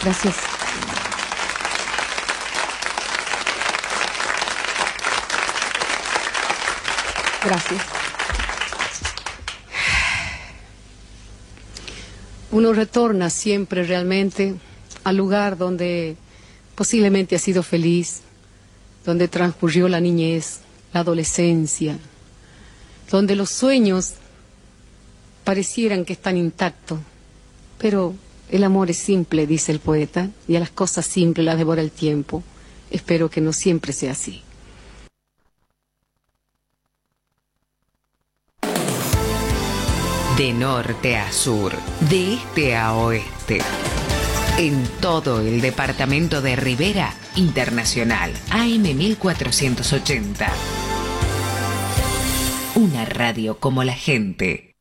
Gracias. Gracias. Uno retorna siempre realmente al lugar donde posiblemente ha sido feliz, donde transcurrió la niñez, la adolescencia, donde los sueños parecieran que están intactos, pero el amor es simple, dice el poeta, y a las cosas simples las devora el tiempo. Espero que no siempre sea así. De norte a sur, de este a oeste, en todo el departamento de Rivera Internacional, AM 1480. Una radio como la gente.